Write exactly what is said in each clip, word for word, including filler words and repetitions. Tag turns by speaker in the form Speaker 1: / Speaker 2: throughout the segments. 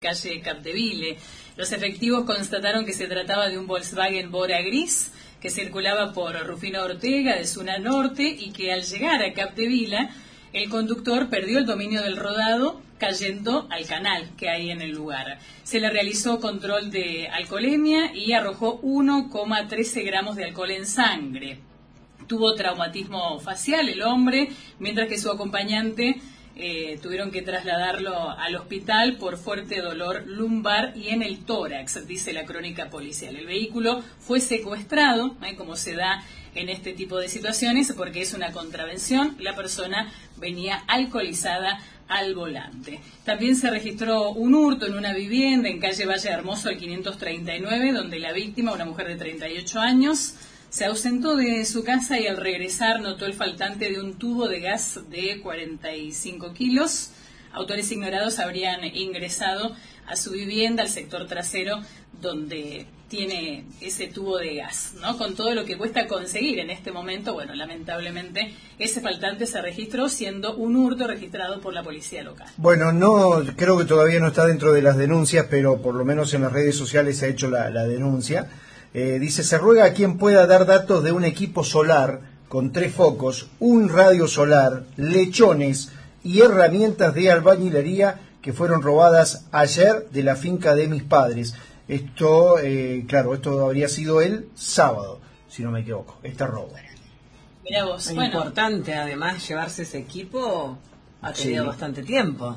Speaker 1: calle Capdeville. Los efectivos constataron que se trataba de un Volkswagen Bora gris que circulaba por Rufino Ortega de zona norte y que al llegar a Capdeville el conductor perdió el dominio del rodado cayendo al canal que hay en el lugar. Se le realizó control de alcoholemia y arrojó uno coma trece gramos de alcohol en sangre. Tuvo traumatismo facial el hombre, mientras que su acompañante Eh, tuvieron que trasladarlo al hospital por fuerte dolor lumbar y en el tórax, dice la crónica policial. El vehículo fue secuestrado, ¿eh? como se da en este tipo de situaciones, porque es una contravención. La persona venía alcoholizada al volante. También se registró un hurto en una vivienda en calle Valle Hermoso al quinientos treinta y nueve, donde la víctima, una mujer de treinta y ocho años, se ausentó de su casa y al regresar notó el faltante de un tubo de gas de cuarenta y cinco kilos. Autores ignorados habrían ingresado a su vivienda, al sector trasero, donde tiene ese tubo de gas, ¿no? Con todo lo que cuesta conseguir en este momento, bueno, lamentablemente ese faltante se registró siendo un hurto registrado por la policía local.
Speaker 2: Bueno, no, creo que todavía no está dentro de las denuncias, pero por lo menos en las redes sociales se ha hecho la, la denuncia. Eh, dice, se ruega a quien pueda dar datos de un equipo solar con tres focos, un radio solar, lechones y herramientas de albañilería que fueron robadas ayer de la finca de mis padres. Esto, eh, claro, esto habría sido el sábado, si no me equivoco, este robo.
Speaker 1: Mirá vos,
Speaker 3: es
Speaker 1: bueno.
Speaker 3: Importante, además, llevarse ese equipo ha tenido sí. bastante tiempo.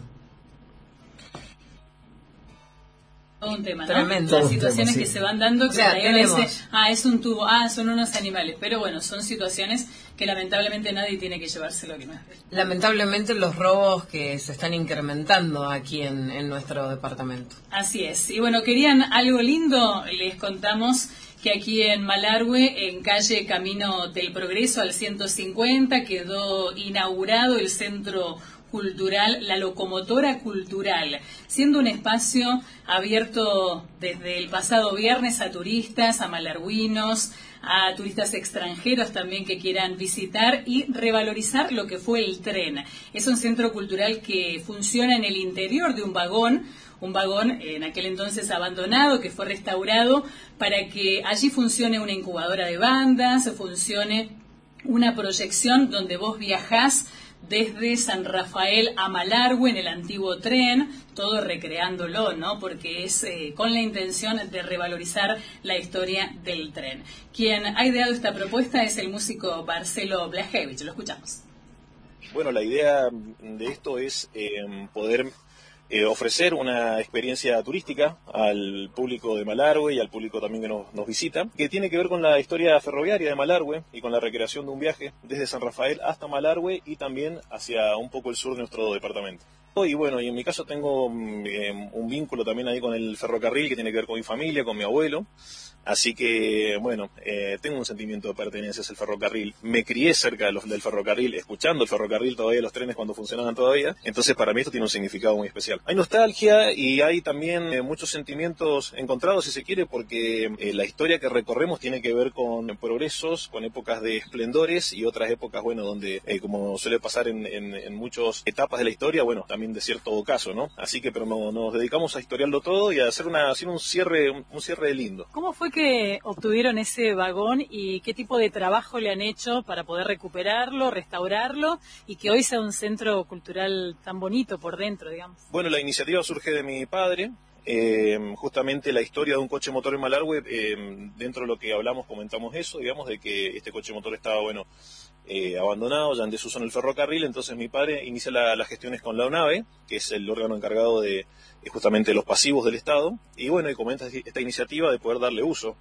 Speaker 1: Un tema, ¿no?
Speaker 3: Tremendo.
Speaker 1: Las situaciones tema, sí. que se van dando, que
Speaker 3: claro,
Speaker 1: dice, ah, es un tubo, ah, son unos animales, pero bueno, son situaciones que lamentablemente nadie tiene que llevarse lo que más.
Speaker 3: Lamentablemente los robos que se están incrementando aquí en, en nuestro departamento.
Speaker 1: Así es, y bueno, querían algo lindo, les contamos que aquí en Malargüe, en calle Camino del Progreso al ciento cincuenta, quedó inaugurado el centro cultural, la Locomotora Cultural, siendo un espacio abierto desde el pasado viernes a turistas, a malargüinos, a turistas extranjeros también que quieran visitar y revalorizar lo que fue el tren. Es un centro cultural que funciona en el interior de un vagón, un vagón en aquel entonces abandonado que fue restaurado para que allí funcione una incubadora de bandas, funcione una proyección donde vos viajás desde San Rafael a Malargüe en el antiguo tren, todo recreándolo, ¿no? Porque es eh, con la intención de revalorizar la historia del tren. Quien ha ideado esta propuesta es el músico Marcelo Blachevich. Lo escuchamos.
Speaker 4: Bueno, la idea de esto es eh, poder eh, ofrecer una experiencia turística al público de Malargüe y al público también que nos, nos visita, que tiene que ver con la historia ferroviaria de Malargüe y con la recreación de un viaje desde San Rafael hasta Malargüe y también hacia un poco el sur de nuestro departamento. Y bueno, y en mi caso tengo eh, un vínculo también ahí con el ferrocarril que tiene que ver con mi familia, con mi abuelo. Así que, bueno, eh, tengo un sentimiento de pertenencia hacia el ferrocarril. Me crié cerca de los, del ferrocarril, escuchando el ferrocarril todavía, los trenes cuando funcionaban todavía. Entonces, para mí esto tiene un significado muy especial. Hay nostalgia y hay también eh, muchos sentimientos encontrados, si se quiere, porque eh, la historia que recorremos tiene que ver con progresos, con épocas de esplendores y otras épocas, bueno, donde, eh, como suele pasar en, en, en muchas etapas de la historia, bueno, también de cierto caso, ¿no? Así que, pero no, nos dedicamos a historiarlo todo y a hacer, una, hacer un cierre, un, un cierre lindo.
Speaker 5: ¿Cómo fue que obtuvieron ese vagón y qué tipo de trabajo le han hecho para poder recuperarlo, restaurarlo y que hoy sea un centro cultural tan bonito por dentro, digamos?
Speaker 4: Bueno, la iniciativa surge de mi padre. Eh, justamente la historia de un coche motor en Malargüe, eh, dentro de lo que hablamos comentamos eso, digamos, de que este coche motor estaba, bueno, eh, abandonado, ya en desuso en el ferrocarril. Entonces mi padre inicia la, las gestiones con la UNAVE, que es el órgano encargado de eh, justamente los pasivos del Estado, y bueno, y comenta esta iniciativa de poder darle uso.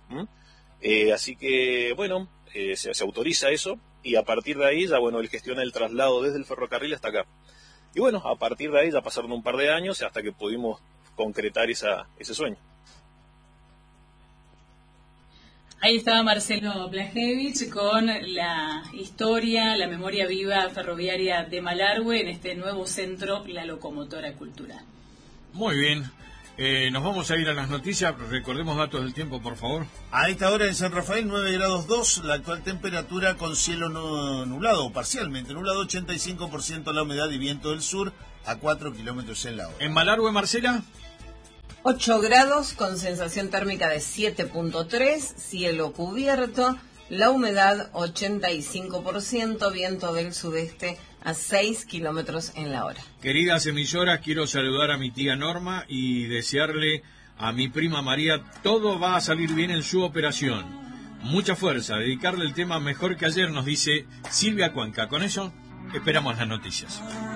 Speaker 4: Eh, así que, bueno, eh, se, se autoriza eso, y a partir de ahí ya, bueno, él gestiona el traslado desde el ferrocarril hasta acá. Y bueno, a partir de ahí ya pasaron un par de años hasta que pudimos concretar esa, ese sueño.
Speaker 1: Ahí estaba Marcelo Blachevich con la historia, la memoria viva ferroviaria de Malargüe en este nuevo centro, la Locomotora Cultural.
Speaker 6: Muy bien. Eh, nos vamos a ir a las noticias. Recordemos datos del tiempo, por favor.
Speaker 7: A esta hora en San Rafael, nueve grados dos, la actual temperatura con cielo no nublado, parcialmente nublado, ochenta y cinco por ciento la humedad y viento del sur a cuatro kilómetros en la hora.
Speaker 6: En Malargüe, Marcela.
Speaker 3: ocho grados con sensación térmica de siete punto tres, cielo cubierto, la humedad ochenta y cinco por ciento, viento del sudeste a seis kilómetros en la hora.
Speaker 6: Queridas emisoras, quiero saludar a mi tía Norma y desearle a mi prima María, todo va a salir bien en su operación. Mucha fuerza, dedicarle el tema mejor que ayer, nos dice Silvia Cuenca. Con eso esperamos las noticias.